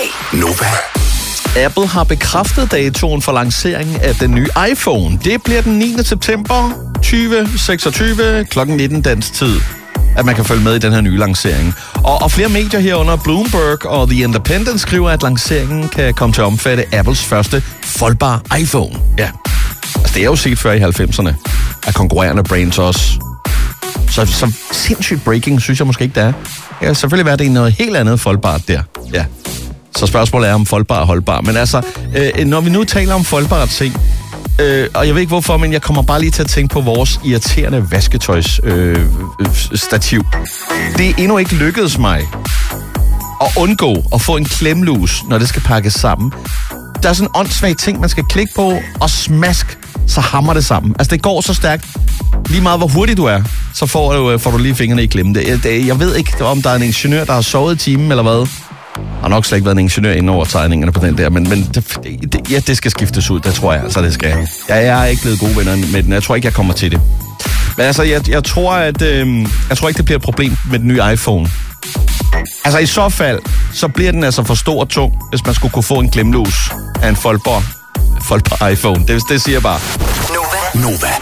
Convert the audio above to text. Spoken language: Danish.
Nova. Apple har bekræftet datoen for lanceringen af den nye iPhone. Det bliver den 9. september 2026 kl. 19 dansk tid, at man kan følge med i den her nye lancering. Og flere medier herunder Bloomberg og The Independent skriver, at lanceringen kan komme til at omfatte Apples første foldbare iPhone. Ja, altså det er jo set før i 90'erne, at konkurrerende brands også. Så sindssygt breaking synes jeg måske ikke, det er. Det kan selvfølgelig være, at det er noget helt andet foldbart der. Ja. Så spørgsmålet er, om foldbar er holdbar. Men altså, når vi nu taler om foldbare ting, og jeg ved ikke hvorfor, men jeg kommer bare lige til at tænke på vores irriterende vasketøjsstativ. Det er endnu ikke lykkedes mig at undgå at få en klemlus, når det skal pakkes sammen. Der er sådan en åndssvag ting, man skal klikke på, og smask, så hammer det sammen. Altså, det går så stærkt. Lige meget, hvor hurtig du er, så får du lige fingrene i klemme. Jeg ved ikke, om der er en ingeniør, der har sovet i timen, eller hvad. Der har nok slet ikke været en ingeniør inde over tegningerne på den der, men det skal skiftes ud, det tror jeg, altså det skal. Jeg er ikke blevet gode venner med den, jeg tror ikke, jeg kommer til det. Men altså, jeg tror ikke, det bliver et problem med den nye iPhone. Altså i så fald, så bliver den altså for stor og tung, hvis man skulle kunne få en glemlus af en foldbar iPhone. Det siger jeg bare. Nova.